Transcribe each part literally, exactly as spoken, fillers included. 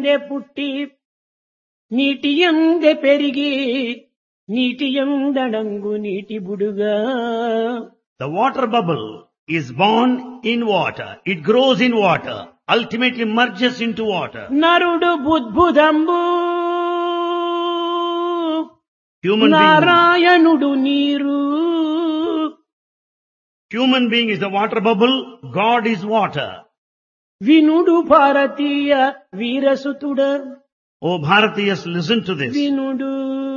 యందే పుట్టి నీటి యందే పెరిగి నీటి యందడంగు నీటి బుడుగా. The water bubble is born in water. It grows in water. Ultimately merges into water. నరుడు బుద్భుదంబు Human being, నారాయణుడు నీరు. human being is the water bubble. God is water. వినుడు భారతీయ వీరసుతుడ. Oh Bharatiyas, listen to this. వినుడు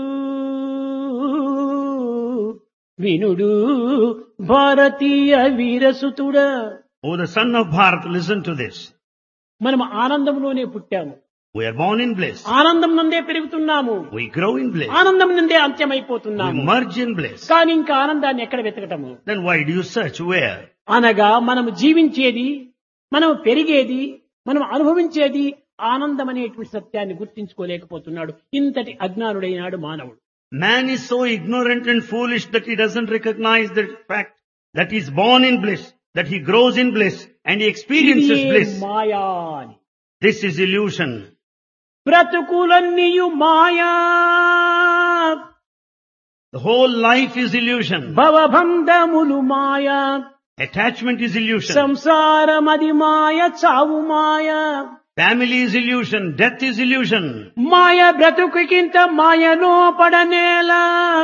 వినుడు భారతీయ వీరసుతుడ. Oh the son of Bharat, listen to this. మనం ఆనందంలోనే పుట్టాము, We are born in bliss. ఆనందం నుండే పెరుగుతున్నాము, We grow in bliss. ఆనందం నుండే We అంత్యమైపోతున్నాము. merge in bliss. కానీ ఇంకా ఆనందాన్ని ఎక్కడ వెతకటము? Then why do you search? Where? అనగా మనము జీవించేది, మనం పెరిగేది, మనం అనుభవించేది ఆనందం అనేటువంటి సత్యాన్ని గుర్తించుకోలేకపోతున్నాడు. ఇంతటి అజ్ఞానుడైనాడు మానవుడు. Man is so ignorant and foolish that he doesn't recognize the fact that he is born in bliss, that he grows in bliss and he experiences ఇదే bliss. మాయా అని. This is illusion. బ్రతుకులన్నీయు Maya, The whole life is illusion. భవబంధములు Maya, Attachment is illusion. సంసారమది మాయ, చావు మాయ. Family is illusion. Death is illusion. మాయ బ్రతుకుకింత మాయలో పడనేలా.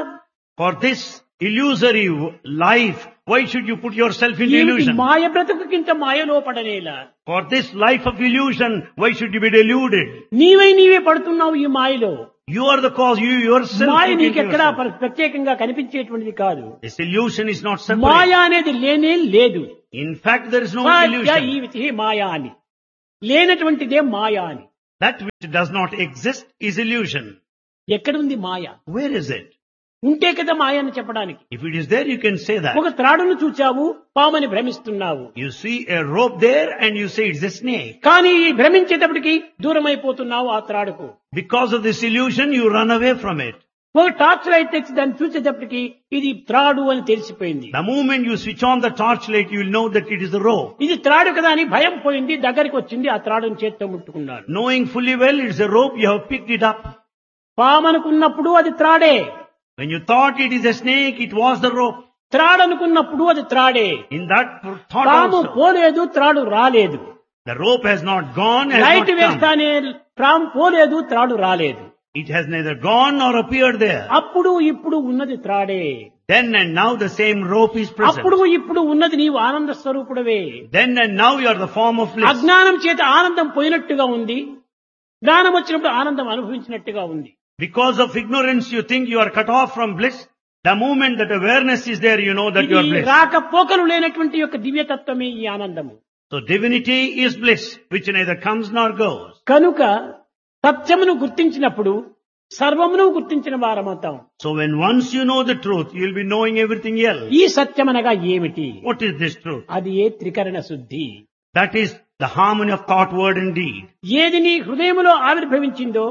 For this illusory life, why should you put yourself into ఏమిటి illusion? మాయ బ్రతుకుకింత మాయలో పడనేలా? For this life of illusion, why should you be deluded? నీవై నీవే పడుతున్నావు ఈ మాయలో. You are the cause. You yourself. Maya put into నీకెక్కడా yourself. ప్ర- ప్రత్యేకంగా కనిపించేటువంటిది కాదు. This illusion is not Maya separate. అనేది లేనే లేదు. In fact, there is no Satya illusion. ఈవితి మాయా అని, లేనటువంటిదే మాయా అని. That which does not exist is illusion. ఎక్కడుంది మాయ? Where is it? ఉంటే కదా మాయ అని చెప్పడానికి. If it is there, you can say that. ఒక త్రాడును చూచావు, పామని భ్రమిస్తున్నావు. You see a rope there and you say it's a snake. కానీ ఈ భ్రమించేటప్పటికి దూరం అయిపోతున్నావు ఆ త్రాడుకు. Because of this illusion, you run away from it. ఒక టార్చ్ లైట్ తెచ్చి దాన్ని చూసేటప్పటికి ఇది త్రాడు అని తెలిసిపోయింది. The moment you switch on the torchlight, you will know that it is a rope. ఇది త్రాడు కదా అని భయం పోయింది, దగ్గరికి వచ్చింది, ఆ త్రాడును చేత్తో ముట్టుకున్నాడు. Knowing fully well it's a rope, you have picked it up. పామనుకున్నప్పుడు అది త్రాడే, When you thought it is a snake, it was the rope. త్రాడు అనుకున్నప్పుడు అది త్రాడే. In that thought పాము also, పోలేదు, త్రాడు రాలేదు. the rope has not gone, has light not come. వేస్తానే పాము పోలేదు, త్రాడు రాలేదు. It has neither gone nor appeared there. అప్పుడు ఇప్పుడు ఉన్నది త్రాడే. Then and now the same rope is present. అప్పుడు ఇప్పుడు ఉన్నది నీవు ఆనంద స్వరూపుడవే. Then and now you are the form of bliss. అజ్ఞానం చేత ఆనందం పోయినట్టుగా ఉంది, జ్ఞానం వచ్చినప్పుడు ఆనందం అనుభవించినట్టుగా ఉంది. Because of ignorance, you think you are cut off from bliss. The moment that awareness is there, you know that you are ఇది bliss. రాకపోకలు లేనటువంటి యొక్క దివ్యతత్వమే ఈ ఆనందము. So divinity is bliss, which neither comes nor goes. కనుక సత్యమును గుర్తించినప్పుడు సర్వమును గుర్తించిన వారమవుతాం. So when once you know the truth, you will be knowing everything else. ఈ సత్యమనగా ఏమిటి? What is this truth? అది ఏ త్రికరణ శుద్ధి. That is the harmony of thought, word and deed. ఏది నీ హృదయములో ఆవిర్భవించిందో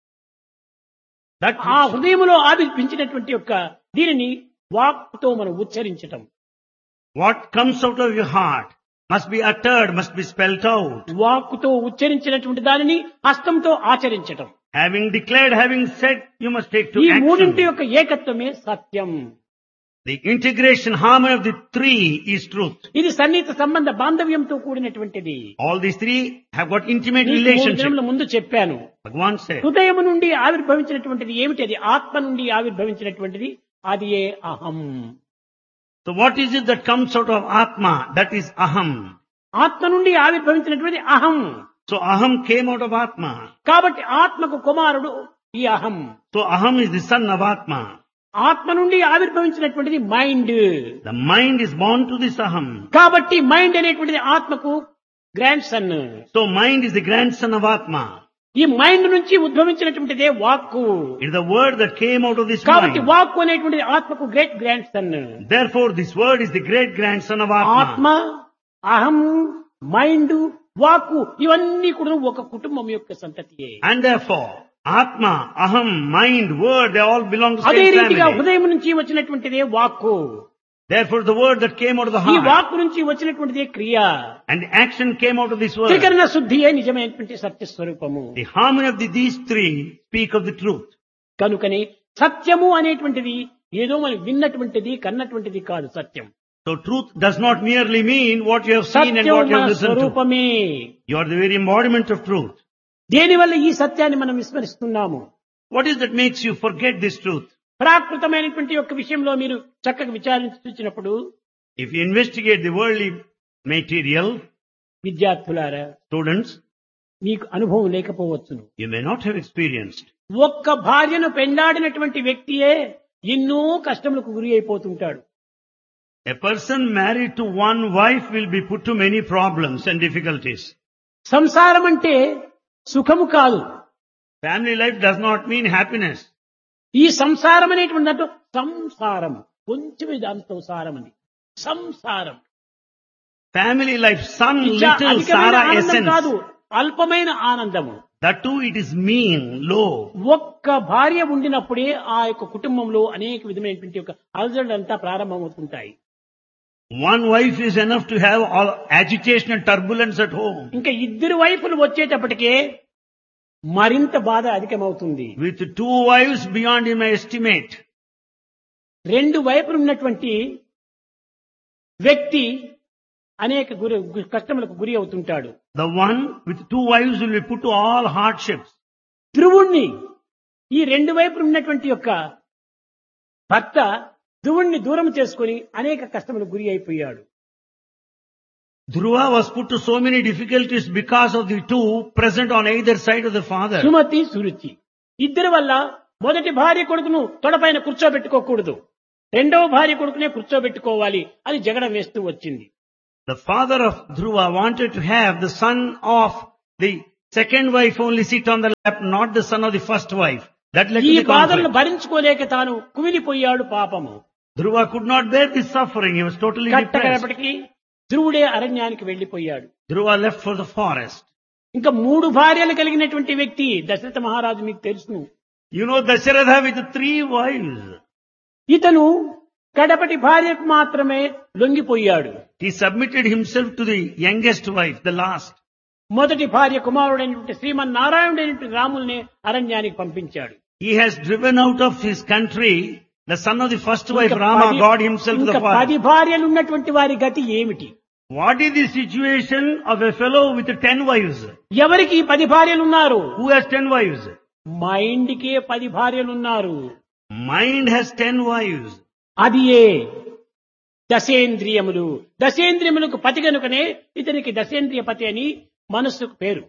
That ఆ which, హృదయములో ఆవిర్భించినటువంటి యొక్క దీనిని వాక్తో మనం ఉచ్చరించటం. what comes out of your heart must be uttered, must be spelt out. వాక్కుతో ఉచ్చరించినటువంటి దానిని హస్తంతో ఆచరించటం. Having declared, having said, you must take to ఈ మూడింటి action. యొక్క ఏకత్వమే సత్యం. The integration, harmony of the three is truth. ఇది సన్నిహిత సంబంధ బాంధవ్యంతో కూడినటువంటిది. All these three have got intimate నీకు మూడు relationship. దినముల ముందు చెప్పాను. Bhagavan said, హృదయము నుండి ఆవిర్భవించినటువంటిది ఏమిటి? అది ఆత్మ నుండి ఆవిర్భవించినటువంటిది, అది ఏ అహం. so what is it that comes out of Atma? That is Aham. ఆత్మ నుండి ఆవిర్భవించినటువంటి అహం. So Aham came out of Atma. కాబట్టి ఆత్మకు కుమారుడు ఈ అహం. So Aham is the son of Atma. ఆత్మ నుండి ఆవిర్భవించినటువంటిది mind. The mind is born to this Aham. కాబట్టి మైండ్ అనేటువంటిది ఆత్మకు grand son. So mind is the grandson of Atma. ఈ మైండ్ నుంచి ఉద్భవించినటువంటిదే వాక్కు. It is the word that came out of this కాబట్టి mind. వాక్కు అనేటువంటిది ఆత్మకు great grand son. Therefore this word is the great grandson of Atma. ఆత్మ, అహము, mind, వాక్కు ఇవన్నీ కూడా ఒక కుటుంబం యొక్క సంతతియే. And therefore Atma, Aham, mind, word, they all belong to the అదే same రీతిగా family. హృదయం నుంచి వచ్చినటువంటిదే వాక్కు. Therefore the word that came out of the ఈ heart వాక్కు నుంచి వచ్చినటువంటిదే క్రియ. and the action came out of this word. త్రికరణ శుద్ధియే నిజమైనటువంటి సత్య స్వరూపము. The harmony of the, these three speak of the truth. కనుకని సత్యము అనేటువంటిది ఏదో మనం విన్నటువంటిది కన్నటువంటిది కాదు సత్యం. So truth does not merely mean what you have seen and Satyam what you మన have listened to. స్వరూపమే. You are the very embodiment of truth. దేనివల్ల ఈ సత్యాన్ని మనం విస్మరిస్తున్నాము? What is that makes you forget this truth? ప్రాకృతమైనటువంటి యొక్క విషయంలో మీరు చక్కగా విచారించి చూసినప్పుడు If you investigate the worldly material, విద్యార్థులారా students, మీకు అనుభవం లేకపోవచ్చును. you may not have experienced. ఒక్క భార్యను పెండాడినటువంటి వ్యక్తియే ఎన్నో కష్టములకు గురి అయిపోతుంటాడు. A person married to one wife will be put to many problems and difficulties. సంసారం అంటే సుఖము కాదు. Family life does not mean happiness. ఈ సంసారం అనేటువంటి దాంట్లో సంసారం కొంచెం దాంతో సారం అని సంసారం Family life, some ఇచ్చా little అధికమైన Sara ఆనందం కాదు, essence. అల్పమైన ఆనందము. That too it is mean, low. ఒక్క భార్య ఉండినప్పుడే ఆ యొక్క కుటుంబంలో అనేక విధమైనటువంటి యొక్క అలజడులంతా ప్రారంభమవుతుంటాయి. One wife is enough to have all agitation and turbulence at home. ఇంకా ఇద్దరు వైపులు వచ్చేటప్పటికే మరింత బాధ అధికమవుతుంది. With two wives beyond my estimate. రెండు వైపులు ఉన్నటువంటి వ్యక్తి అనేక గురి కష్టములకు గురి అవుతుంటాడు. The one with two wives will be put to all hardships. ధ్రువుణ్ణి ఈ రెండు వైపులు ఉన్నటువంటి యొక్క భర్త ధ్రువుణ్ణి దూరం చేసుకుని అనేక కష్టములకు గురి అయిపోయాడు. Dhruva was put to so many difficulties because of the two present on either side of the father. Sumathi Suruchi ఇద్దరి వల్ల మొదటి భార్య కొడుకును తొడపైన కూర్చోబెట్టుకోకూడదు, రెండవ భార్య కొడుకునే కూర్చోబెట్టుకోవాలి అని జగడం వేస్తూ వచ్చింది. The father of Dhruva wanted to have the son of the second wife only sit on the lap, not the son of the first wife. That led ఈ to the బాధలను conflict. భరించుకోలేక తాను కుమిలిపోయాడు పాపము. Dhruva could not bear this suffering. He was totally depressed. కట్టకడపటికి ధ్రువుడే అరణ్యానికి వెళ్లిపోయాడు. Dhruva left for the forest. ఇంకా మూడు భార్యలు కలిగినటువంటి వ్యక్తి దశరథ మహారాజు మీకు తెలుసును. You know Dasharatha with the three wives. ఇతను కడపటి భార్యకు మాత్రమే లొంగిపోయాడు. He submitted himself to the youngest wife, the last. మొదటి భార్య కుమారుడైనటువంటి శ్రీమన్నారాయణుడైనటువంటి రాముల్ని అరణ్యానికి పంపించాడు. He has driven out of his country the son of the first wife, ఇంకా Rama, పది- God himself to ఇంకా the పది forest. భార్యలు ఉన్నటువంటి వారి గతి ఏమిటి? What is the situation of a fellow with ten wives? ఎవరికి ఈ పది భార్యలు ఉన్నారు? Who has ten wives? మైండ్కే పది భార్యలు ఉన్నారు. Mind has ten wives. అది ఏ దశేంద్రియములు. దశేంద్రియములకు పతి కనుకనే ఇతనికి దశేంద్రియ పతి అని మనస్సుకు పేరు.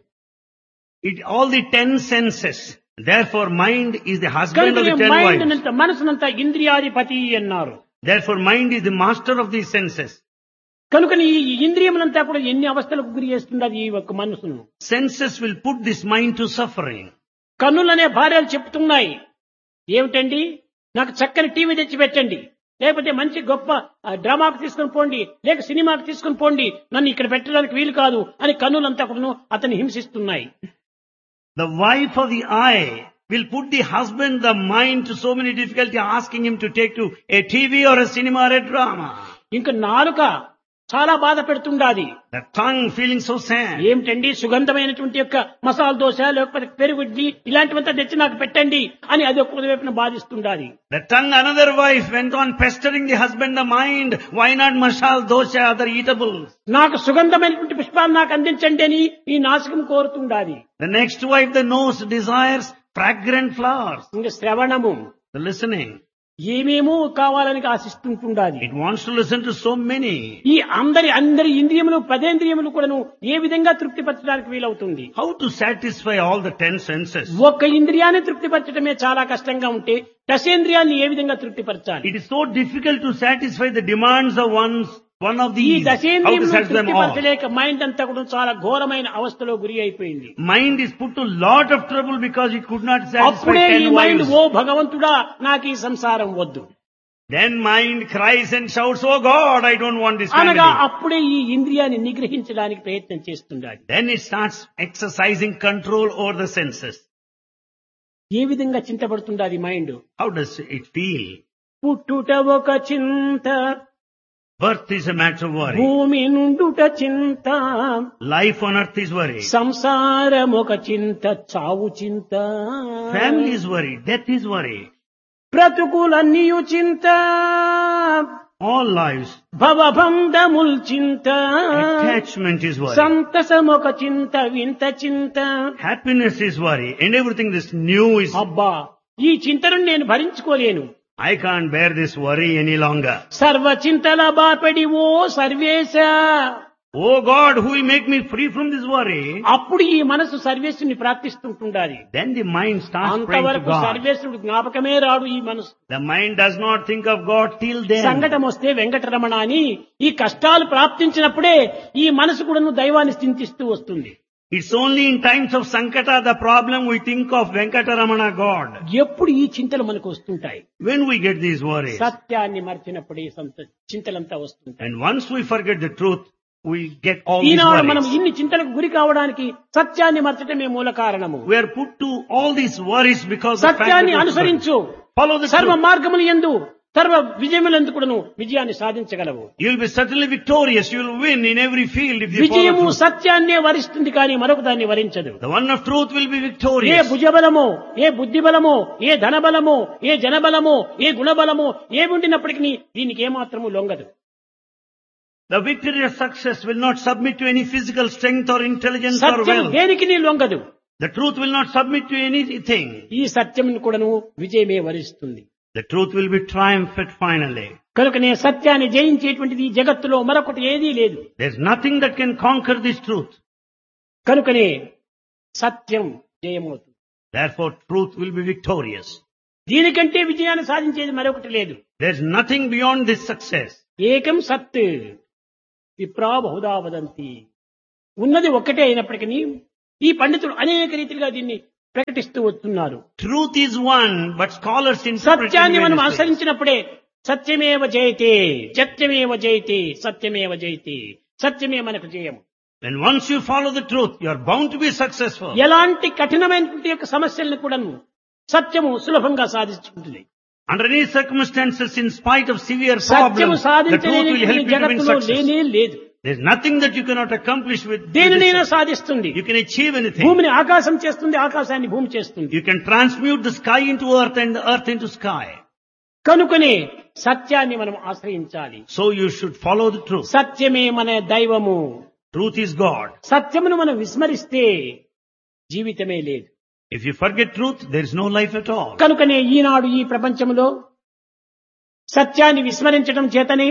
It all the ten senses. Therefore, mind is the husband of the ten mind wives. నంత మనసునంతా ఇంద్రియాధిపతి అన్నారు. Therefore, mind is the master of these senses. కనుక ఈ ఇంద్రియములంతా కూడా ఎన్ని అవస్థలకు గురి చేస్తున్నది ఈ ఒక్క మనసును. Senses will put this mind to suffering. కన్నులనే భార్యలు చెప్తున్నాయి, ఏమిటండి నాకు చక్కని టీవీ తెచ్చి పెట్టండి, లేకపోతే మంచి గొప్ప ఆ, డ్రామాకు తీసుకుని పోండి, లేక సినిమాకు తీసుకుని పోండి, నన్ను ఇక్కడ పెట్టడానికి వీలు కాదు అని కన్నులంతా కూడా అతన్ని హింసిస్తున్నాయి. The wife of the eye will put the husband, the mind to so many difficulty, asking him to take to a T V or a cinema or a drama. ఇంకా నాలుక చాలా బాధ పెడుతుండాది. The tongue feeling so sad. ఏమిటండి సుగంధమైనటువంటి యొక్క మసాలా దోశ లేకపోతే పెరుగుడ్డి ఇలాంటివంతా తెచ్చి నాకు పెట్టండి అని అది ఒక్క వైపున బాధిస్తుండాలి. The tongue, another wife, went on pestering the husband, the mind. Why not masala dosha, other eatables? నాకు సుగంధమైనటువంటి పుష్పాలు నాకు అందించండి అని ఈ నాసికం కోరుతుండాలి. The next wife, the nose, desires fragrant flowers. ఇంకా శ్రవణము The listening. ఏమేమో కావాలని ఆశిస్తుంటుండాలి. It wants to listen to so many. ఈ అందరి అందరి ఇంద్రియములు పదేంద్రియములు కూడాను ఏ విధంగా తృప్తిపరచడానికి వీలవుతుంది? How to satisfy all the ten senses? ఒక్క ఇంద్రియాన్ని తృప్తిపరచడమే చాలా కష్టంగా ఉంటే దశేంద్రియాన్ని ఏ విధంగా తృప్తిపరచాలి? It is so difficult to satisfy the demands of one's, one of ఈ these. How to దశేంద్రియములను satisfy them all? తృప్తిపరచలేక mind అంతా కూడా చాలా ఘోరమైన అవస్థలో గురి అయిపోయింది. Mind is put to lot of trouble because it could not satisfy అప్పుడే ఈ ten మైండ్ wives. ఓ భగవంతుడా నాకు ఈ సంసారం వద్దు Then mind cries and shouts, "Oh God, I don't want this అనగా family." అప్పుడే ఈ ఇంద్రియాన్ని నిగ్రహించడానికి ప్రయత్నం చేస్తుండాలి. Then it starts exercising control over the senses. ఏ విధంగా చింతపడుతుండాలి mind? How does it feel? పుట్టుట ఒక చింత Birth is a matter of worry. భూమి నుండుట చింత, Life on earth is worry. సంసారమొక చింత, చావు చింత. Family is worry. Death is worry. బ్రతుకులన్నీయు చింత, All lives. భవబంధముల్ చింత. Attachment is worry. సంతసమొక చింత, వింత చింత. Happiness is worry. And everything this new is, అబ్బా, ఈ చింతను నేను భరించుకోలేను. I can't bear this worry any longer. సర్వ చింతల బాపడి ఓ సర్వేశ. Oh God, who will make me free from this worry? అప్పుడు ఈ మనసు సర్వేశ్వరుని ప్రార్థిస్తుంటుండాలి. Then the mind starts praying to అంతవరకు God. సర్వేశ్వరుడు జ్ఞాపకమే రాడు ఈ మనసు. The mind does not think of God till then. సంకటం వస్తే వెంకటరమణ అని ఈ కష్టాలు ప్రాప్తించినప్పుడే ఈ మనసు కూడాను దైవాన్ని చింతిస్తూ వస్తుంది. It's only in times of Sankata, the problem, we think of Venkataramana God. ఎప్పుడు ఈ చింతలు మనకు వస్తుంటాయి? When we get these worries. సత్యాన్ని మర్చినప్పుడు ఈ సంత- చింతలంతా వస్తుంటాయి. And once we forget the truth, we get all these ఈనాడు మనం worries. ఇన్ని చింతలకు గురి కావడానికి సత్యాన్ని మర్చటమే మూల కారణము. We are put to all these worries because of the fact సత్యాన్ని that we అనుసరించు, follow the సర్వ truth. మార్గములు యందు సర్వ విజయములందు కూడాను విజయాన్ని సాధించగలవు. You will be certainly victorious. You will win in every field if you follow Vijayamu truth. సత్యాన్నే వరిస్తుంది కానీ మరొక దాన్ని వరించదు. The one of truth will be A victorious. భుజబలమో, ఏ బుద్ధిబలమో, ఏ ధనబలమో, ఏ జనబలమో, ఏ గుణబలమో ఏముండినప్పటికీ దీనికి ఏమాత్రము లొంగదు. The victorious success will not submit to any physical strength or intelligence or Satyam wealth. దేనికి నీ లొంగదు. The truth will not submit to anything. ఈ సత్యం కూడాను విజయమే వరిస్తుంది. The truth will be triumphant finally. కనుకనే సత్యాన్ని జయించేటువంటిది ఈ జగత్తులో మరొకటి ఏదీ లేదు. There's nothing that can conquer this truth. కనుకనే సత్యం జయమవుతుంది. Therefore, truth will be victorious. దీనికంటే విజయాన్ని సాధించేది మరొకటి లేదు. There's nothing beyond this success. ఏకం సత్ విప్రా బహుదా వదంతి. ఉన్నది ఒక్కటే అయినప్పటికీ ఈ పండితులు అనేక రీతిగా దీన్ని ప్రకటిస్తూ వస్తున్నారు. Truth is one, but scholars interpret it సత్యాన్ని in మనం various ways. అనుసరించినప్పుడే సత్యమేవ జయతే, సత్యమేవ జయతే, సత్యమేవ జయతే, సత్యమే మనకు జయం. When once you follow the truth, you are bound to be successful. ఎలాంటి కఠినమైనటువంటి యొక్క సమస్యలను కూడా సత్యము సులభంగా సాధించుకుంటుంది. Under any circumstances, in spite of severe సత్యము problems, the truth will సాధించలేని help you to win జగత్తులో success. లేనే లేదు. There's nothing that you cannot accomplish with, with దేనినైనా this. సాధిస్తుంది. You can achieve anything. భూమిని ఆకాశం చేస్తుంది, ఆకాశాన్ని భూమి చేస్తుంది. You can transmute the sky into earth and the earth into sky. కనుకనే సత్యాన్ని మనం ఆశ్రయించాలి. So you should follow the truth. సత్యమే మన దైవము. Truth is God. సత్యమును మనం విస్మరిస్తే జీవితమే లేదు. If you forget truth, there is no life at all. కనుకనే ఈనాడు ఈ ప్రపంచంలో సత్యాన్ని విస్మరించడం చేతనే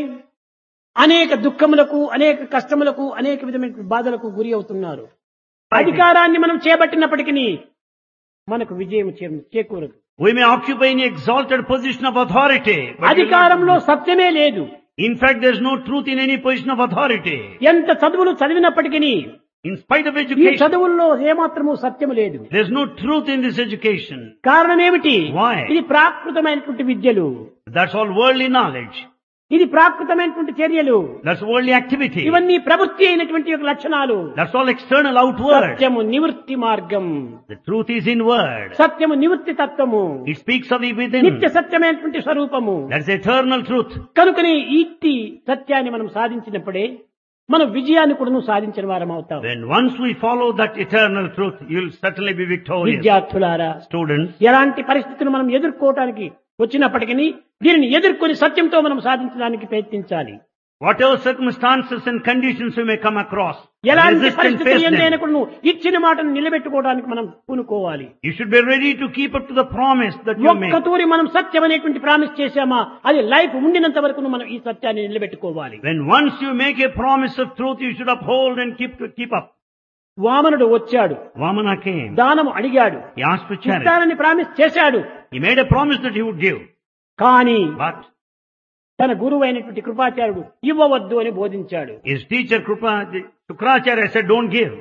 అనేక దుఃఖములకు, అనేక కష్టములకు, అనేక విధమైన బాధలకు గురి అవుతున్నారు. అధికారాన్ని మనం చేపట్టినప్పటికీ మనకు విజయం చే- చేకూరదు. We may occupy any exalted position of authority, but we will అధికారంలో not- సత్యమే లేదు. in fact, there is no truth in any position of authority. ఎంత చదువులు చదివినప్పటికీ In spite of ఈ education, చదువుల్లో ఏమాత్రము సత్యము లేదు. there is no truth in this education. కారణం ఏమిటి? Why? ఇది ప్రాకృతమైనటువంటి విద్యలు, That's all worldly knowledge. ఇది ప్రాకృతమైనటువంటి చర్యలు, That's worldly activity. ఇవన్నీ ప్రవృత్తి అయినటువంటి యొక్క లక్షణాలు. That's all external, outward. సత్యము నివృత్తి మార్గం, The truth is inward. సత్యము నివృత్తి తత్వము, It speaks of the within. నిత్య సత్యమైనటువంటి స్వరూపము. That's eternal truth. కనుకనే ఇట్టి సత్యాన్ని మనం సాధించినప్పుడే మనం విజయాన్ని కూడా సాధించిన వారం అవుతాం. When once we follow that eternal truth, you'll certainly be victorious. విద్యార్థులారా, Students, ఎలాంటి పరిస్థితులు మనం ఎదుర్కోవటానికి వచ్చినప్పటికీ దీనిని ఎదుర్కొని సత్యంతో మనం సాధించడానికి ప్రయత్నించాలి. whatever circumstances and conditions we may come across, ఎలాంటి resist and పరిస్థితులు face ఎందైనా them. కూడా నువ్వు ఇచ్చిన మాటను నిలబెట్టుకోవడానికి మనం పూనుకోవాలి. You should be ready to keep up to the promise that you make. ఒక్క తూరి మనం సత్యం అనేటువంటి ప్రామిస్ చేశామా, అది లైఫ్ ఉండినంత వరకు మనం ఈ సత్యాన్ని నిలబెట్టుకోవాలి. When once you make a promise of truth, you should uphold and keep to keep up. వామనుడు వచ్చాడు, Vamana came. దానము అడిగాడు, He asked for charity. ఇస్తానని ప్రామిస్ చేశాడు. He made a promise that he would give. కానీ But తన గురువు అయినటువంటి కృపాచార్యుడు ఇవ్వవద్దు అని బోధించాడు. his teacher Krupa, Shukracharya said, don't give.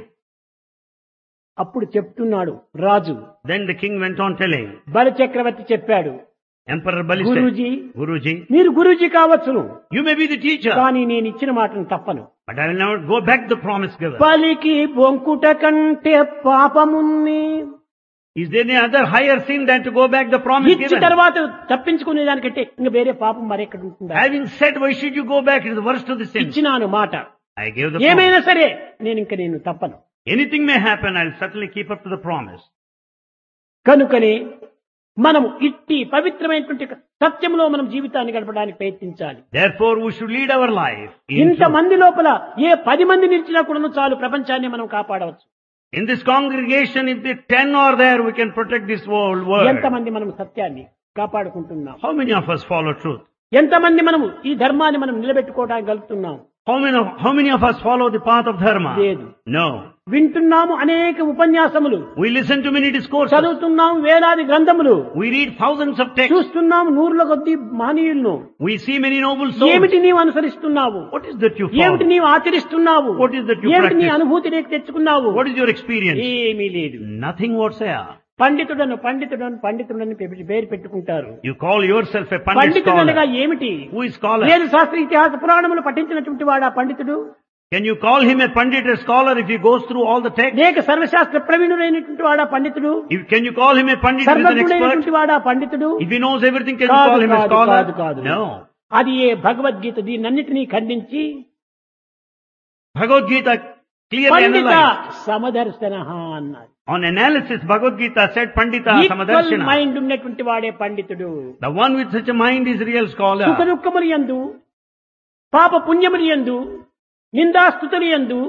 అప్పుడు చెప్తున్నాడు రాజు. Then the king went on telling. బలి చక్రవర్తి చెప్పాడు, Emperor Bali said, Guruji, Guruji, మీరు గురూజీ కావచ్చును, you may be the teacher, కానీ నేను ఇచ్చిన మాటను తప్పను. but I will never go back the promise given. బలికి బొంకుట కంటే పాపమున్ని, Is there any other higher sin than to go back the promise ఇచ్చి given? తర్వాత తప్పించుకునే దానికంటే ఇంకా వేరే పాపం మరెక్కడ ఉంటుందా? Having said, why should you go back? It is the worst of the sin. ఇచ్చినాను మాట. I gave the promise. ఏమైనా సరే నేను ఇంక నేను తప్పను. Anything may happen, I'll certainly keep up to the promise. కనుకనే మనం ఇట్టి పవిత్రమైనటువంటి సత్యంలో మనం జీవితాన్ని గడపడానికి ప్రయత్నించాలి. Therefore, we should lead our life in ఇంత truth. మంది లోపల ఏ పది మంది నిలిచినా కూడా చాలు ప్రపంచాన్ని మనం కాపాడవచ్చు. In this congregation, if the ten are there, we can protect this whole world. ఎంతమంది మనం సత్యాన్ని కాపాడుకుంటున్నాం? How many of us follow truth? ఎంతమంది మనము ఈ ధర్మాన్ని మనం నిలబెట్టుకోవడానికి గలుగుతున్నాం? How many of, how many of us follow the path of dharma? లేదు. No. వింటున్నాము అనేక ఉపన్యాసములు, We listen to many discourses. చదువుతున్నాము వేలాది గ్రంథములు, We read thousands of texts. చూస్తున్నాము నూరుల కొద్ది మహనీయులను. We see many noble souls. ఏమిటి నీవు అనుసరిస్తున్నావు? What is that you ఏమిటి follow? నీవు ఆచరిస్తున్నావు? What is that you ఏమిటి నీ practice? అనుభూతి నీకు తెచ్చుకున్నావు? What is your experience? ఏమీ లేదు. Nothing whatsoever. పండితుడను పండితుడను పండితుడని పె- పేరు పెట్టుకుంటారు. You call yourself a pandit పండితుడనగా scholar. ఏమిటి? Who is scholar? వేద శాస్త్ర ఇతిహాస పురాణములు పఠించినటువంటి వాడా పండితుడు? Can you call him a pandit, a scholar, if he goes through all the texts? లేక సర్వశాస్త్ర ప్రవీణుడైనటువంటి వాడా పండితుడు? If, can you call him a pandit who is an సర్వజ్ఞుడైనటువంటి expert? వాడా పండితుడు? If he knows everything, can you కాదు, call him a కాదు, scholar? కాదు, కాదు. No. అది ఏ భగవద్గీత దీన్నన్నిటినీ ఖండించి Bhagavad Gita clearly పండిత analyzed. సమదర్శన అన్నారు. On analysis, Bhagavad Gita said Pandita equal Samadarshana. Mind ఉన్నటువంటి వాడే పండితుడు. The one with such a mind is real సుఖ scholar. దుఃఖములు యందు, పాప పుణ్యములు యందు, నిందాస్తుతులు యందు,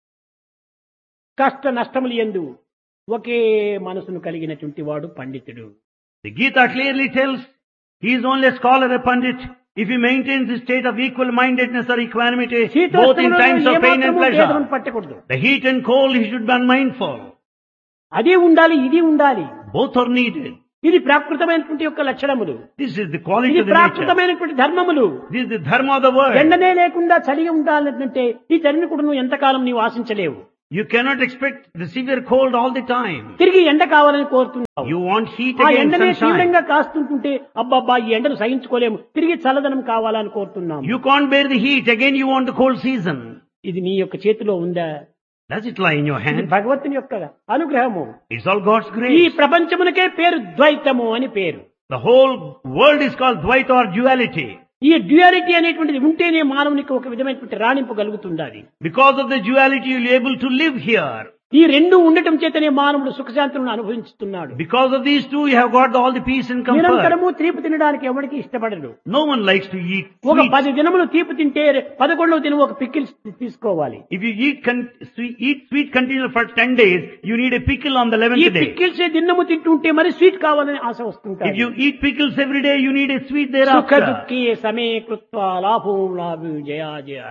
కష్ట నష్టములు యందు ఒకే మనసును కలిగినటువంటి వాడు పండితుడు. The Gita clearly tells he is only a scholar, a pandit, if he maintains the state of equal mindedness or equanimity, both in times of pain and pleasure. పట్టకూడదు. The heat and cold, he should be unmindful. అది ఉండాలి, ఇది ఉండాలి. Both are needed. ఇది ప్రాకృతమైనటువంటి యొక్క లక్షణములు. This is the quality ఇది of the nature. ప్రాకృతమైనటువంటి ధర్మములు. This is the dharma of the world. ఎండనే లేకుండా చలిగా ఉండాలంటే ఈ చలిని కూడా నువ్వు ఎంతకాలం నీవు ఆశించలేవు. You cannot expect the severe cold all the time. తిరిగి ఎండ కావాలని కోరుతున్నావు. You want heat ఆ against ఎండనే sunshine. తీవ్రంగా కాస్తుంటుంటే అబ్బబ్బా ఈ ఎండను సహించుకోలేము, తిరిగి చల్లదనం కావాలని కోరుతున్నాము. You can't bear the heat. Again you want the cold season. ఇది నీ యొక్క చేతిలో ఉందా? Does it lie in your ఇది hand? భగవంతుని యొక్క అనుగ్రహము. It's all God's ఈ grace. ప్రపంచమునకే పేరు ద్వైతము అని పేరు. The whole world is called Dvaita or duality. ఈ డ్యూయాలిటీ అనేటువంటిది ఉంటేనే మానవునికి ఒక విధమైనటువంటి రాణింపు కలుగుతుండాలి. Because of the duality you will be able to live here. ఈ రెండు ఉండటం చేతనే మానవుడు సుఖశాంతులను అనుభవిస్తున్నాడు. Because of these two you have got all the peace and comfort. నిరంతరము తీపి తినడానికి ఎవరికి ఇష్టపడడు. No one likes to eat ఒక sweets. పది దినములు తీపి తింటే పదకొండవ దినం ఒక పిక్కిల్ తీసుకోవాలి. If you eat, con- sweet, eat sweet continually for ten days, you need a pickle on the ఈ eleventh day. పిక్కిల్సే దిన్నము తింటుంటే మరి స్వీట్ కావాలని ఆశ If వస్తుంటాయి. you eat pickles every day, you need a sweet సుఖ thereafter. దుఃఖే సమే కృత్వా లాభం లాభం జయా జయా.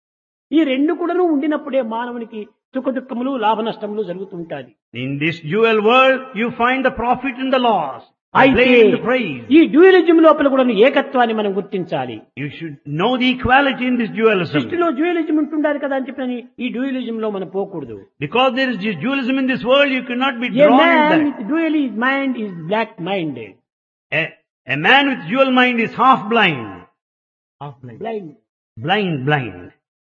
ఈ రెండు కూడాను ఉండినప్పుడే మానవునికి సుఖ దుఃఖములు లాభ నష్టములు జరుగుతుంటాయి. In this dual world, you find the profit and the loss, the అయితే blame and the praise. ఈ డ్యూయలిజం లోపల కూడా ఏకత్వాన్ని మనం గుర్తించాలి. You should know the equality in this dualism. సృష్టిలో డ్యూయలిజం ఉంటుండాలి కదా అని చెప్పని ఈ డ్యూయలిజం లో మనం పోకూడదు. Because there is this dualism in this world, you cannot be A drawn in man that. With dual mind is black minded. A, a man with dual mind is half blind. Half blind. Blind. Blind, blind.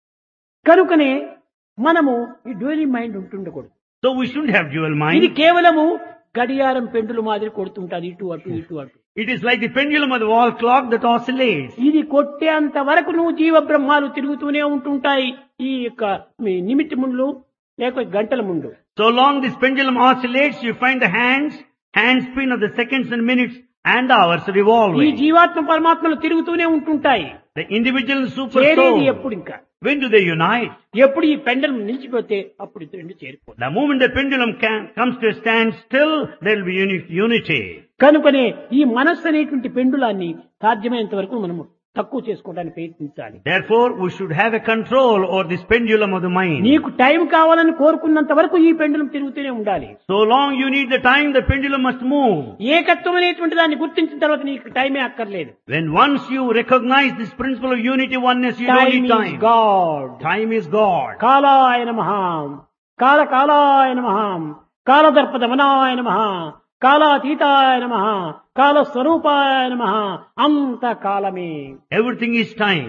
కనుకనే మనము ఈ dual mind ఉంటుండకూడదు. So we shouldn't have dual ఇది mind. కేవలము గడియారం పెండులు మాదిరి కొడుతుంటాది ఇటు అటు ఇటు అటు. It is like the pendulum of the wall clock that oscillates. ఇది కొట్టేంత వరకు నువ్వు జీవ బ్రహ్మాలు తిరుగుతూనే ఉంటుంటాయి ఈ యొక్క మీ నిమిత్తి ముండ్లు లేక గంటల ముందు. So long this pendulum oscillates, you find the hands, hand spin of the seconds and minutes and hours ఈ revolving. జీవాత్మ పరమాత్మలు తిరుగుతూనే ఉంటుంటాయి. The individual super చేరేది soul, ఎప్పుడు ఇంకా when do they unite? ఎప్పుడు ఈ పెండలం నిలిచిపోతే అప్పుడు ఇది రెండు చేరిపోతాయి. The moment the pendulum can, comes to a standstill, there will be uni- unity. కనుకనే ఈ మనస్సు అనేటువంటి పెండులాన్ని సాధ్యమైనంత వరకు మనము తక్కువ చేసుకోవడానికి ప్రయత్నించాలి. Therefore, we should have a control over this pendulum of the mind. నీకు టైం కావాలని కోరుకున్నంత వరకు ఈ పెండులం తిరుగుతూనే ఉండాలి. So long you need the time, the pendulum must move. ఏకత్వం అనేటువంటి దాన్ని గుర్తించిన తర్వాత నీకు టైమే అక్కర్లేదు. When once you recognize this principle of unity, oneness, you don't time need is time. God. Time is God. కాలాయ నమః, కాల కాలాయ నమః, కాలదర్పదమనాయ నమః, కాలాతీతాయ నమః, కాలస్వరూపాయ నమః. అంత కాలమే. Everything is time.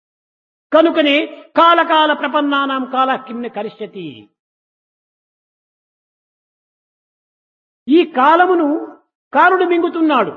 కనుకనే కాలకాల ప్రపన్నానాం కాల కిమ్న కరిష్యతి. ఈ కాలమును కాలుడు మింగుతున్నాడు.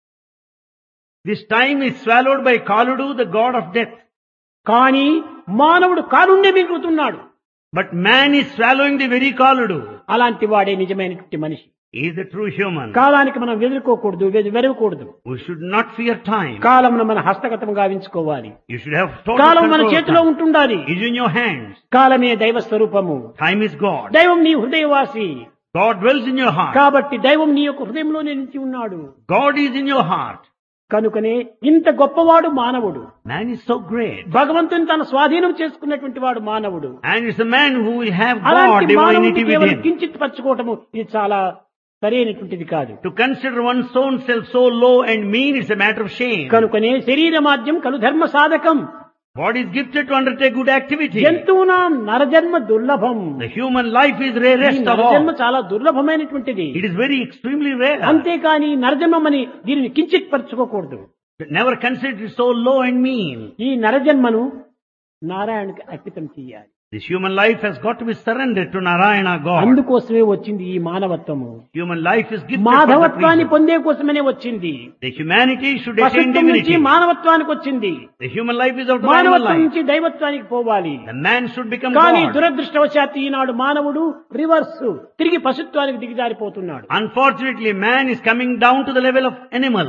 This time is swallowed by Kaludu, the god of death. కానీ మానవుడు కాలుణ్ణి మింగుతున్నాడు. But man is swallowing the very Kaludu. అలాంటి వాడే నిజమైనటువంటి మనిషి. He is the true human. కాలానికి మనం వెదురుకోకూడదు, వెరవకూడదు. We should not fear time. కాలమును మన హస్తగతం గావించుకోవాలి. You should have total కాలం మన control of చేతిలో time. ఉంటుండాలి. It is in your hands. కాలమే దైవ స్వరూపము. Time is God. దైవం నీ హృదయవాసి. God dwells in your heart. కాబట్టి దైవం నీ యొక్క హృదయంలోనే నిలిచి ఉన్నాడు. God is in your heart. కనుకనే ఇంత గొప్పవాడు మానవుడు. Man is so great. భగవంతుని తన స్వాధీనం చేసుకున్నటువంటి వాడు మానవుడు. And it's a man who will have God, అలాంటి divinity మానవుడికి with కేవలం him. కించిత్ పరచుకోవటము ఇది చాలా సరైనటువంటిది కాదు. To consider one's own self so low and mean is a matter of shame. కనుకనే శరీర మాధ్యం కలు ధర్మ సాధకం. Body is gifted to undertake good activity. జంతువునాం నరజన్మ దుర్లభం. The human life is ఈ rarest of నరజన్మ all. చాలా దుర్లభమైనటువంటిది. It is very extremely rare. అంతేకాని నరజన్మని దీనిని కించిత్ పరచుకోకూడదు. Never consider it so low and mean. ఈ నరజన్మను నారాయణకి అర్పితం చేయాలి. This human life has got to be surrendered to Narayana God. అందుకోసమే వచ్చింది ఈ మానవత్వము. Human life is gifted for that మాధవత్వాన్ని reason. పొందే కోసమనే వచ్చింది. The humanity should attain పశుత్వం నుంచి divinity. మానవత్వానికి వచ్చింది. The human life is of the animal మానవత్వం life. నుంచి దైవత్వానికి పోవాలి. The man should become కానీ God. దురదృష్టవశాత్తు ఈనాడు మానవుడు రివర్స్ తిరిగి పశుత్వానికి దిగజారిపోతున్నాడు. Unfortunately, man is coming down to the level of animal.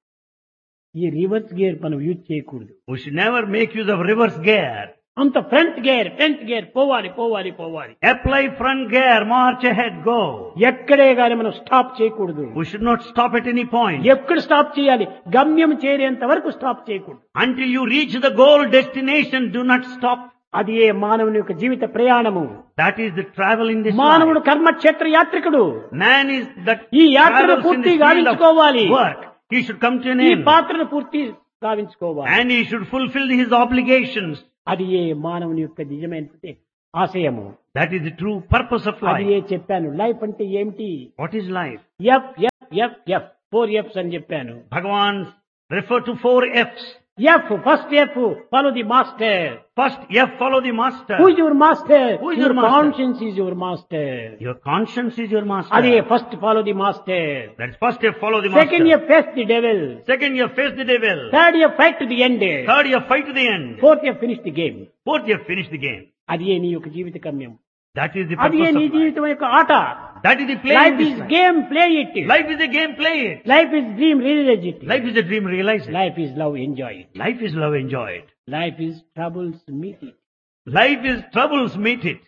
ఈ రివర్స్ గేర్ మనం యూజ్ చేయకూడదు. We should never make use of reverse gear. అంత ఫ్రంట్ గేర్ ఫ్రంట్ గేర్ పోవాలి పోవాలి పోవాలి. Apply front gear, march ahead, go. ఎక్కడే గాని మనం స్టాప్ చేయకూడదు. We should not stop at any point. ఎక్కడ స్టాప్ చేయాలి? గమ్యం చేరేంత వరకు స్టాప్ చేయకూడదు. Until you reach the goal destination, do not stop. అది ఏ మానవుని యొక్క జీవిత ప్రయాణము. That is the travel in this మానవుడు life. కర్మక్షేత్ర యాత్రికుడు. Man is that ఈ యాత్రను travels in పూర్తి the field గావించుకోవాలి. of work. He should come to an ఈ end. పాత్రను పూర్తి గావించుకోవాలి. And he should fulfill his obligations. అది ఏ మానవుని యొక్క నిజమైనటువంటి ఆశయము. That is the true purpose of అది ఏ life. చెప్పాను. లైఫ్ అంటే ఏమిటి? What is life? F F F F four ఎఫ్స్ అని చెప్పాను. Bhagavan refer to four F's. F first F follow the master. First F, follow the master. Who is your master? Who is your master? Conscience is your master. Your conscience is your master. అదే first follow the master. That's first F, follow the second master. F face the devil. Second, you face the devil. Third F fight to the end. Third, you fight to the end. Fourth F finish the game. Fourth, you finish the game. అది ఏ నీ యొక్క జీవిత గమ్యం. That is the అది ఏ purpose నీ of life. జీవితం యొక్క ఆట. That is the play. Life in this is life. Game play it. Life is a game, play it. Life is dream realise it. Life is a dream, realize it. Life is love enjoy it. Life is love, enjoy it. Life is troubles meet it. Life is troubles, meet it.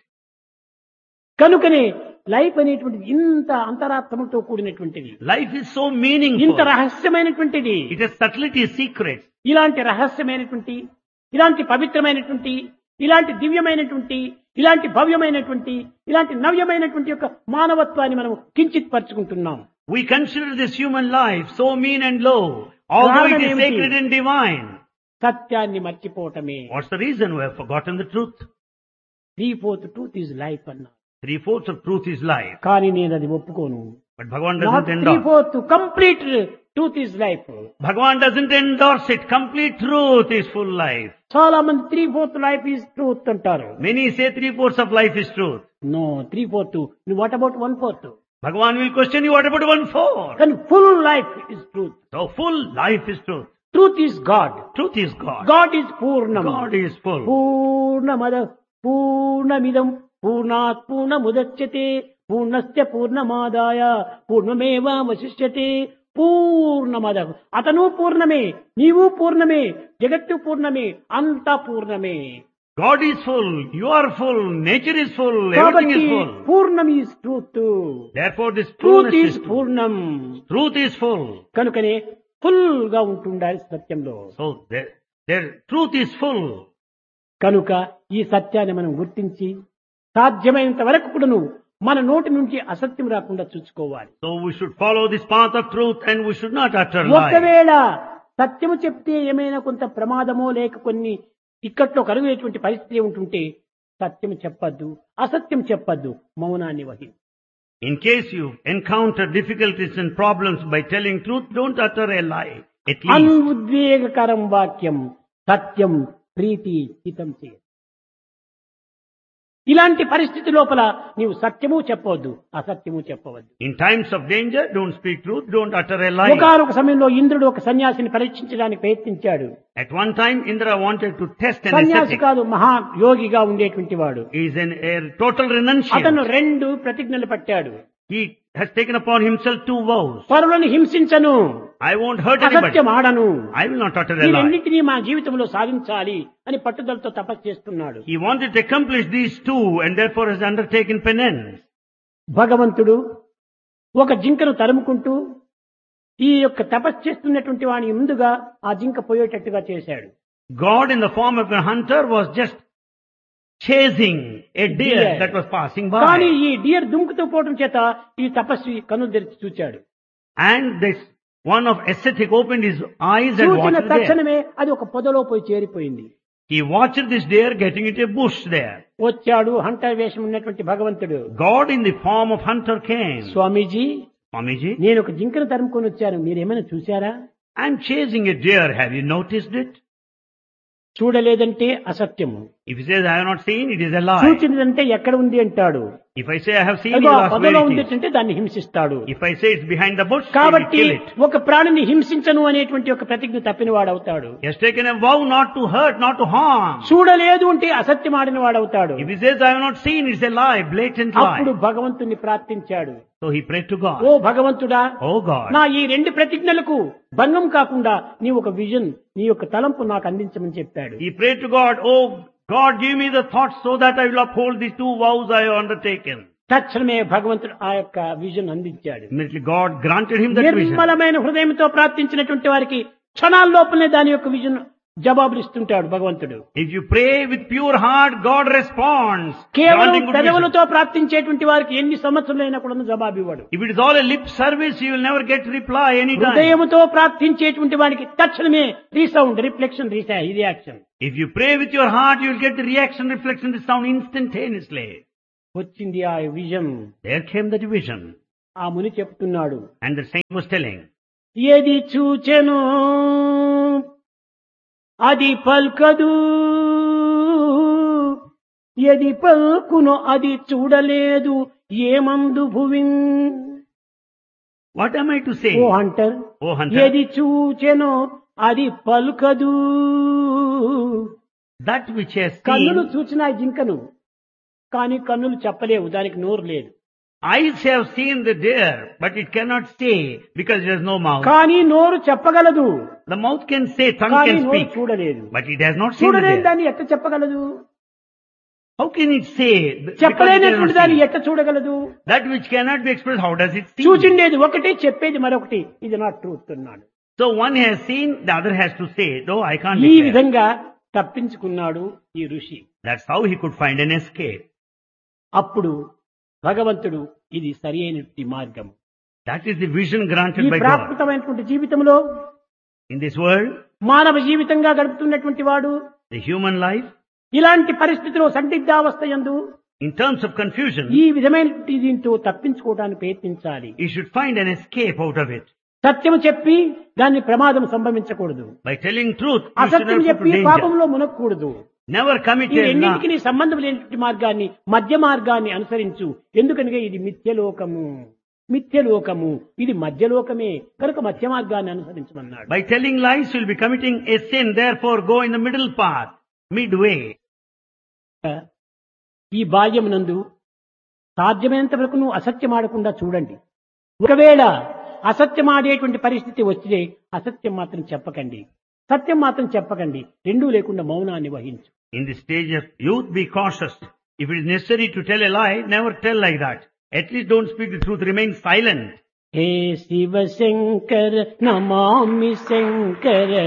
కనుకనే life అనేటువంటిది ఇంత అంతరాత్మతో కూడినటువంటిది. Life is so meaningful. ఇంత రహస్యమైనటువంటిది. It has subtlety, secrets. ఇలాంటి రహస్యమైనటువంటి, ఇలాంటి పవిత్రమైనటువంటి, ఇలాంటి దివ్యమైనటువంటి, ఇలాంటి భవ్యమైనటువంటి, ఇలాంటి నవ్యమైనటువంటి యొక్క మానవత్వాన్ని మనం కించిత్ పరుచుకుంటున్నాం. We consider this human life so mean and low, although it is కారణం ఏమిటి? sacred and divine. సత్యాన్ని మర్చిపోవటమే. What's the reason? We have forgotten the truth. Three fourth truth is life అన్నా. Three-fourths of truth is life. కానీ నేను అది ఒప్పుకోను. But Bhagavan not doesn't three endorse. Fourth complete truth is life. Bhagavan doesn't endorse it. Complete truth is full life. చాలా మంది three fourth life is truth అంటారు. Many say three-fourths of life is truth. No, three fourth. What about one fourth? Bhagavan will question you, what about one-fourth? కానీ full life is truth. So full life is truth. Truth is God. Truth is God. God is పూర్ణం. God is full. పూర్ణమద పూర్ణమిదం పూర్ణాత్ పూర్ణముదచ్యతే పూర్ణస్య పూర్ణమాదాయ పూర్ణమేవావశిష్యతే. పూర్ణమద. అతను పూర్ణమే, నీవు పూర్ణమే, జగత్తు పూర్ణమే, అంతా పూర్ణమే. God is full. You are full. Nature is full. Everything కాబట్టి is full. పూర్ణం is truth. Therefore this truth fullness is is truth. పూర్ణం. Truth is full. కనుకనే ఫుల్ గా ఉంటుండాలి సత్యంలో. So there, there, truth is full. కనుక ఈ సత్యాన్ని మనం గుర్తించి సాధ్యమైనంత వరకు కూడాను మన నోటి నుంచి అసత్యం రాకుండా చూసుకోవాలి. So we should follow this path of truth and we should not utter lies. ఒకవేళ సత్యము చెప్తే ఏమైనా కొంత ప్రమాదమో లేక కొన్ని ఇక్కట్లో కలుగునేటువంటి పరిస్థితి ఉంటుంటే సత్యం చెప్పద్దు, అసత్యం చెప్పద్దు, మౌనాన్ని వహించు. In case you encounter difficulties and problems by telling truth, don't utter a lie. At least అనుద్వేగకరం వాక్యం సత్యం ప్రీతి హితం చే. ఇలాంటి పరిస్థితి లోపల నీవు సత్యము చెప్పవద్దు, అసత్యము చెప్పవద్దు. In times of danger, don't speak truth, don't utter a lie. ఒకనొక సమయంలో ఇంద్రుడు ఒక సన్యాసిని పరీక్షించడానికి ప్రయత్నించాడు. At one time, Indra wanted to test an సన్యాసి ascetic. కాదు, మహా యోగిగా ఉండేటువంటి వాడు. He is an, a total renunciant. అతను రెండు ప్రతిజ్ఞలు పట్టాడు. He has taken upon himself two vows. పరులను హింసించను, I won't hurt anybody. అసత్యం ఆడను, I will not utter ఈ a lie. రెండింటినీ మా జీవితంలో సాధించాలి అని పట్టుదలతో తపస్సు చేస్తున్నాడు. He wanted to accomplish these two and therefore has undertaken penance. భగవంతుడు ఒక జింకను తరుముకుంటూ ఈ యొక్క తపస్సు చేస్తున్నటువంటి వాని ముందుగా ఆ జింక పోయేటట్టుగా చేశాడు. God in the form of a hunter was just chasing a deer Deer. that was passing కానీ by. ఈ డియర్ దుంకుతూ పోవటం చేత ఈ తపస్వి కన్ను తెరిచి చూచాడు. And this one of ascetic opened his eyes and చూచిన watched the deer. తక్షణమే అది ఒక పొదలో పోయి చేరిపోయింది. He watched this deer getting into a bush there. వచ్చాడు హంటర్ వేషం ఉన్నటువంటి భగవంతుడు. God in the form of hunter came. Swamiji, Swamiji, నేను ఒక జింకను తరుముకొని వచ్చాను, మీరేమైనా చూశారా? I'm chasing a deer. Have you noticed it? చూడలేదంటే అసత్యము, If he says I have not seen, it is a lie. చూచినదంటే ఎక్కడ ఉంది అంటాడు. If I say I have seen, he అదిగో will ఆ ask పొదలో where ఉంది it is. అంటే దాన్ని హింసిస్తాడు. If I say it's behind the bush, he will కాబట్టి kill it. ఒక ప్రాణిని హింసించను అనేటువంటి ఒక ప్రతిజ్ఞ తప్పిన వాడవుతాడు. He has taken a vow not to hurt, not to harm. చూడలేదు అంటే అసత్యం ఆడిన వాడవుతాడు. If he says I have not seen, it's a lie, blatant అప్పుడు lie. భగవంతుని ప్రార్థించాడు. So he prayed to oh God. భగవంతుడా, Oh God, నా ఈ రెండు ప్రతిజ్ఞలకు భంగం కాకుండా నీ ఒక విజన్, నీ యొక్క తలంపు నాకు అందించమని చెప్పాడు. he prayed to God, oh God, give me the thoughts so that I will uphold these two vows I have undertaken. తక్షణమే భగవంతుడు ఆ యొక్క విజన్ అందించాడు. Immediately God granted him that vision. నిర్మలమైన హృదయంతో ప్రార్థించినటువంటి వారికి క్షణాల్లోపలనే దాని యొక్క విజన్ జవాబులు ఇస్తుంటాడు భగవంతుడు. If you pray with pure heart, God responds. కేవలం granting good vision. పెదవులతో ప్రార్థించేటువంటి వారికి ఎన్ని సంవత్సరాలైనా కూడా జవాబు ఇవ్వడు. If it is all a lip service, you will never get reply anytime. హృదయముతో ప్రార్థించేటువంటి వారికి తక్షణమే resound, reflection, reaction If you pray with your heart, you will get the reaction, reflection, the sound instantaneously. వచ్చింది ఆ vision. There came the vision. ఆ ముని చెప్తున్నాడు, And the saint was telling, ఏది చూచెను అది పల్కదు, ఏది పల్కును అది చూడలేదు, ఏమందు భువిన్. what am I to say? Oh Hunter, Oh hunter, ఏది చూచెను అది పలుకదు. that which has కన్నులు seen, చూచిన ఆ జింకను, కానీ కన్నులు చెప్పలేవు, దానికి నోరు లేదు. eyes have seen the deer, but it cannot say because it has no mouth. కానీ నోరు చెప్పగలదు, The mouth can say, tongue కానీ can నోరు speak, చూడలేదు. but it has not seen the చూడలేని deer. దాన్ని ఎట్ట చెప్పగలదు? How can it say? Because it చెప్పలేనటువంటి cannot దాన్ని see. ఎట్ట చూడగలదు? That which cannot be expressed, how does it see? చూచిండేది ఒకటి, చెప్పేది మరొకటి. ఇది నా ట్రూత్ అన్నాడు. So one has seen, the other has to say, no, I can't ఈ declare. విధంగా తప్పించుకున్నాడు ఈ ఋషి. That's how he could find an escape. అప్పుడు భగవంతుడు ఇది సరి అయినటువంటి మార్గం. That is the vision granted ఈ by God. ప్రాకృతమైనటువంటి జీవితంలో In this world, మానవ జీవితంగా గడుపుతున్నటువంటి వాడు the human life, ఇలాంటి పరిస్థితిలో సందిగ్ధావస్థ యందు in terms of confusion, ఈ విధమైన దీంతో తప్పించుకోవడానికి ప్రయత్నించాలి. he should find an escape out of it. సత్యం చెప్పి దాన్ని ప్రమాదం సంభవించకూడదు. By telling truth, you should అసత్యం not put చెప్పి to danger. పాపంలో మునక్కూడదు. Never commit ఈ a రెండింటికి lie. నీ సంబంధం లేనటువంటి మార్గాన్ని, మధ్య మార్గాన్ని అనుసరించు. ఎందుకనగా ఇది మిథ్యలోకము, మిథ్యలోకము, ఇది మధ్యలోకమే కనుక మధ్య మార్గాన్ని అనుసరించమన్నాడు. By telling lies, you will be committing a sin. Therefore, go in the middle path, midway. ఈ బాల్యమునందు సాధ్యమైనంత వరకు నువ్వు అసత్యమాడకుండా చూడండి. ఒకవేళ అసత్యమాడేటువంటి పరిస్థితి వచ్చితే అసత్యం మాత్రం చెప్పకండి, సత్యం మాత్రం చెప్పకండి. రెండూ లేకుండా మౌనాన్ని వహించు. In the stage of youth, be cautious. If it is necessary to tell a lie, never tell like that. At least don't speak the truth, remain silent. Hey Shiva Shankara Namami Shankara